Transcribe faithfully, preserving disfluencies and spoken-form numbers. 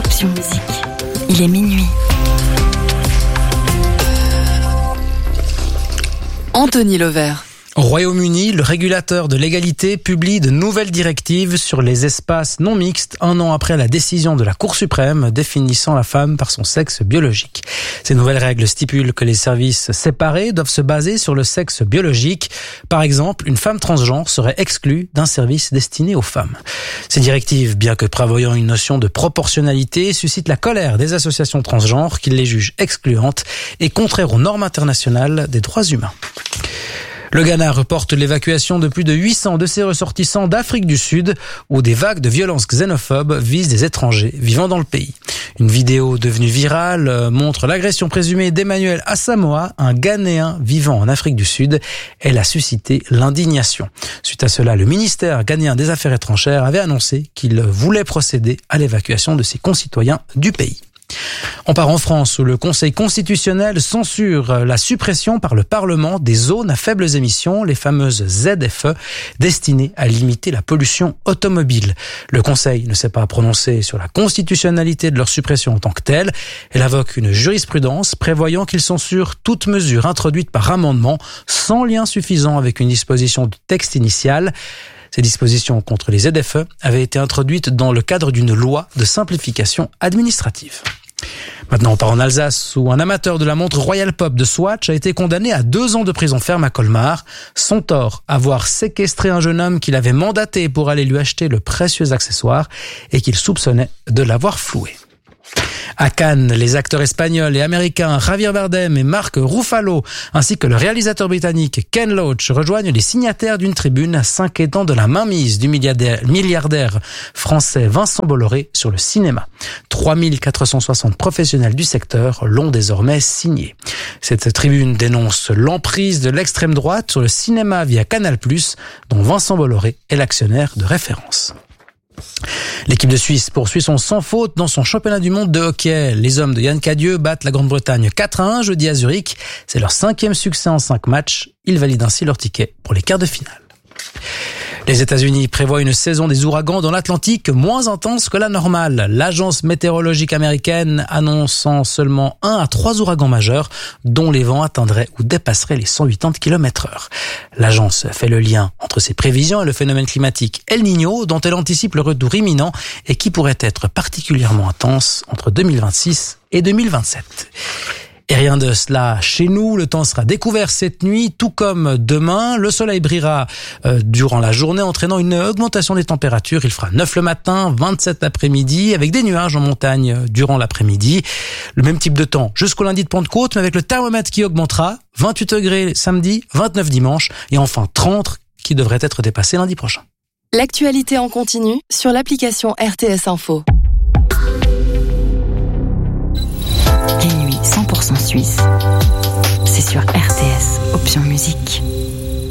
Option Musique. Il est minuit. Anthony Levert. Au Royaume-Uni, le régulateur de l'égalité publie de nouvelles directives sur les espaces non mixtes un an après la décision de la Cour suprême définissant la femme par son sexe biologique. Ces nouvelles règles stipulent que les services séparés doivent se baser sur le sexe biologique. Par exemple, une femme transgenre serait exclue d'un service destiné aux femmes. Ces directives, bien que prévoyant une notion de proportionnalité, suscitent la colère des associations transgenres qui les jugent excluantes et contraires aux normes internationales des droits humains. Le Ghana reporte l'évacuation de plus de huit cents de ses ressortissants d'Afrique du Sud où des vagues de violences xénophobes visent des étrangers vivant dans le pays. Une vidéo devenue virale montre l'agression présumée d'Emmanuel Asamoah, un Ghanéen vivant en Afrique du Sud. Elle a suscité l'indignation. Suite à cela, le ministère ghanéen des Affaires étrangères avait annoncé qu'il voulait procéder à l'évacuation de ses concitoyens du pays. On part en France où le Conseil constitutionnel censure la suppression par le Parlement des zones à faibles émissions, les fameuses Z F E, destinées à limiter la pollution automobile. Le Conseil ne s'est pas prononcé sur la constitutionnalité de leur suppression en tant que telle. Elle invoque une jurisprudence prévoyant qu'il censure toute mesure introduite par amendement sans lien suffisant avec une disposition du texte initial. Ces dispositions contre les Z F E avaient été introduites dans le cadre d'une loi de simplification administrative. Maintenant, on part en Alsace où un amateur de la montre Royal Pop de Swatch a été condamné à deux ans de prison ferme à Colmar. Son tort, avoir séquestré un jeune homme qu'il avait mandaté pour aller lui acheter le précieux accessoire et qu'il soupçonnait de l'avoir floué. À Cannes, les acteurs espagnols et américains Javier Bardem et Mark Ruffalo, ainsi que le réalisateur britannique Ken Loach, rejoignent les signataires d'une tribune s'inquiétant de la mainmise du milliardaire, milliardaire français Vincent Bolloré sur le cinéma. trois mille quatre cent soixante professionnels du secteur l'ont désormais signé. Cette tribune dénonce l'emprise de l'extrême droite sur le cinéma via Canal+, dont Vincent Bolloré est l'actionnaire de référence. L'équipe de Suisse poursuit son sans faute dans son championnat du monde de hockey. Les hommes de Yann Cadieux battent la Grande-Bretagne quatre à un jeudi à Zurich. C'est leur cinquième succès en cinq matchs. Ils valident ainsi leur ticket pour les quarts de finale. Les États-Unis prévoient une saison des ouragans dans l'Atlantique moins intense que la normale. L'agence météorologique américaine annonçant seulement un à trois ouragans majeurs dont les vents atteindraient ou dépasseraient les cent quatre-vingts kilomètres heure. L'agence fait le lien entre ses prévisions et le phénomène climatique El Niño dont elle anticipe le retour imminent et qui pourrait être particulièrement intense entre deux mille vingt-six et deux mille vingt-sept. Et rien de cela chez nous, le temps sera découvert cette nuit, tout comme demain. Le soleil brillera euh, durant la journée, entraînant une augmentation des températures. Il fera neuf le matin, vingt-sept l'après-midi, avec des nuages en montagne durant l'après-midi. Le même type de temps jusqu'au lundi de Pentecôte, mais avec le thermomètre qui augmentera. vingt-huit degrés samedi, vingt-neuf dimanche, et enfin trente qui devrait être dépassé lundi prochain. L'actualité en continu sur l'application R T S Info. Les nuits cent pour cent suisse, c'est sur R T S Option Musique.